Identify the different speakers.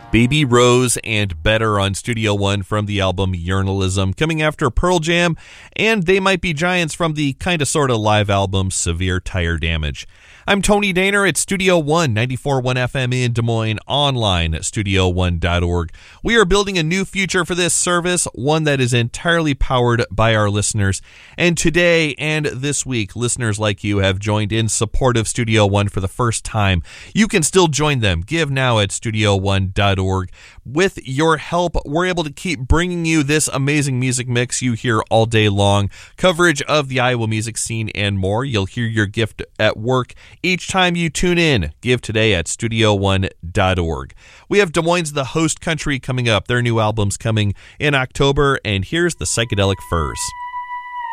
Speaker 1: Baby Rose and Better on Studio One from the album Journalism, coming after Pearl Jam and They Might Be Giants from the kinda sorta live album Severe Tire Damage. I'm Tony Daner at Studio One, 94.1 FM in Des Moines, online at studio1.org. We are building a new future for this service, one that is entirely powered by our listeners. And today and this week, listeners like you have joined in support of Studio One for the first time. You can still join them. Give now at studio1.org. With your help, we're able to keep bringing you this amazing music mix you hear all day long, coverage of the Iowa music scene and more. You'll hear your gift at work each time you tune in. Give today at studio1.org. We have Des Moines The Host Country coming up. Their new album's coming in October, and here's the Psychedelic Furs.